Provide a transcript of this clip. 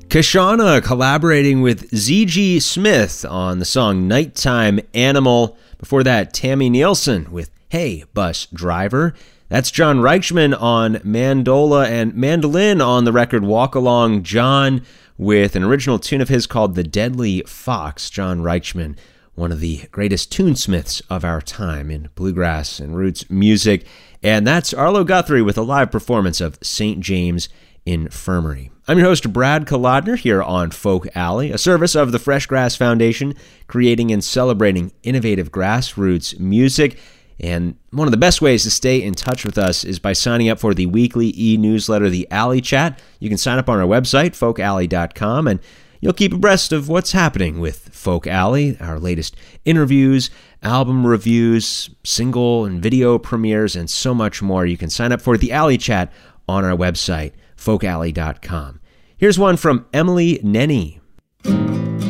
Kashana collaborating with ZG Smith on the song Nighttime Animal. Before that, Tammy Nielsen with Hey Bus Driver. That's John Reichman on mandola and mandolin on the record Walk Along John with an original tune of his called The Deadly Fox. John Reichman, one of the greatest tunesmiths of our time in bluegrass and roots music. And that's Arlo Guthrie with a live performance of St. James Infirmary. I'm your host, Brad Kolodner, here on Folk Alley, a service of the Fresh Grass Foundation, creating and celebrating innovative grassroots music. And one of the best ways to stay in touch with us is by signing up for the weekly e-newsletter, The Alley Chat. You can sign up on our website, folkalley.com, and you'll keep abreast of what's happening with Folk Alley, our latest interviews, album reviews, single and video premieres, and so much more. You can sign up for The Alley Chat on our website, folkalley.com. Here's one from Emily Nenny.